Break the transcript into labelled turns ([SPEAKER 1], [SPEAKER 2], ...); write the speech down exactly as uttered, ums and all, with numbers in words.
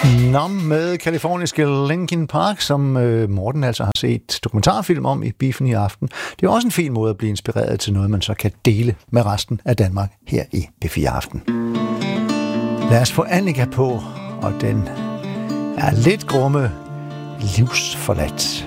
[SPEAKER 1] Numb med kaliforniske Linkin Park, som øh, Morten altså har set dokumentarfilm om i Biffen i aften. Det er også en fin måde at blive inspireret til noget, man så kan dele med resten af Danmark her i P fire Aften. Lad os få Annika på, og den er lidt grumme livsforladt.